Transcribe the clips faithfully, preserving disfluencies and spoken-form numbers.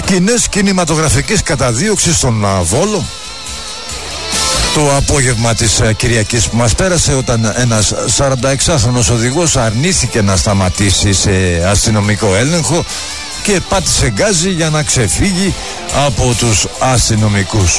Σκηνές κινηματογραφικής καταδίωξης στον Βόλο το απόγευμα της Κυριακής που μας πέρασε, όταν ένας σαρανταεξάχρονος οδηγός αρνήθηκε να σταματήσει σε αστυνομικό έλεγχο και πάτησε γκάζι για να ξεφύγει από τους αστυνομικούς.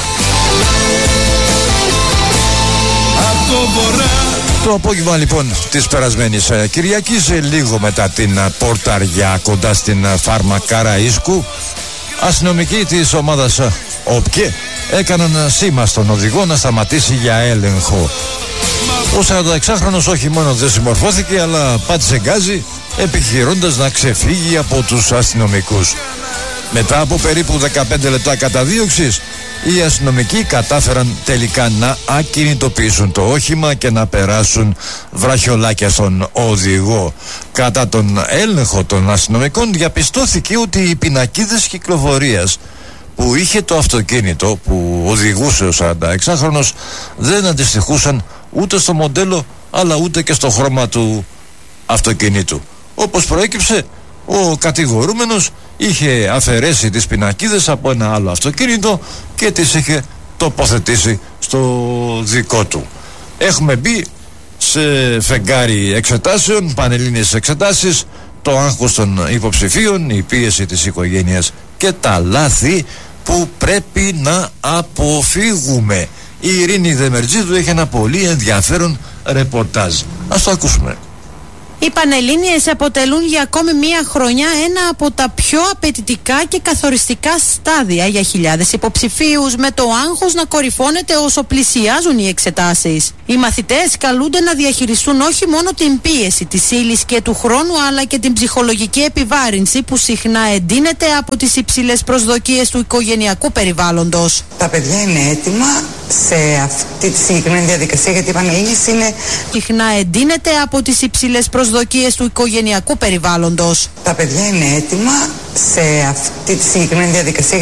Το απόγευμα λοιπόν της περασμένης Κυριακής, λίγο μετά την πορταριά κοντά στην φάρμα Καραΐσκου, αστυνομικοί της ομάδας ΟΠΚΕ έκαναν σήμα στον οδηγό να σταματήσει για έλεγχο. Ο σαρανταεξάχρονος όχι μόνο δεν συμμορφώθηκε, αλλά πάτησε γκάζι επιχειρώντας να ξεφύγει από τους αστυνομικούς. Μετά από περίπου δεκαπέντε λεπτά καταδίωξης, οι αστυνομικοί κατάφεραν τελικά να ακινητοποιήσουν το όχημα και να περάσουν βραχιολάκια στον οδηγό. Κατά τον έλεγχο των αστυνομικών διαπιστώθηκε ότι οι πινακίδες κυκλοφορίας που είχε το αυτοκίνητο που οδηγούσε ο σαρανταεξάχρονος δεν αντιστοιχούσαν ούτε στο μοντέλο αλλά ούτε και στο χρώμα του αυτοκινήτου. Όπως προέκυψε, ο κατηγορούμενος είχε αφαιρέσει τις πινακίδες από ένα άλλο αυτοκίνητο και τις είχε τοποθετήσει στο δικό του. Έχουμε μπει σε φεγγάρι εξετάσεων, πανελλήνιες εξετάσεις, το άγχος των υποψηφίων, η πίεση της οικογένειας και τα λάθη που πρέπει να αποφύγουμε. Η Ειρήνη Δεμερτζίδου έχει ένα πολύ ενδιαφέρον ρεπορτάζ. Ας το ακούσουμε. Οι Πανελλήνιες αποτελούν για ακόμη μία χρονιά ένα από τα πιο απαιτητικά και καθοριστικά στάδια για χιλιάδες υποψηφίους, με το άγχος να κορυφώνεται όσο πλησιάζουν οι εξετάσεις. Οι μαθητές καλούνται να διαχειριστούν όχι μόνο την πίεση της ύλης και του χρόνου, αλλά και την ψυχολογική επιβάρυνση που συχνά εντείνεται από τις υψηλές προσδοκίες του οικογενειακού περιβάλλοντος. Τα παιδιά είναι έτοιμα σε αυτή τη συγκεκριμένη διαδικασία, γιατί οι Πανελλήνιες είναι... Συχνά εντείνεται από τις υψηλές προσδοκίες του οικογενειακού περιβάλλοντος. Τα παιδιά είναι έτοιμα σε αυτή τη συγκεκριμένη διαδικασία.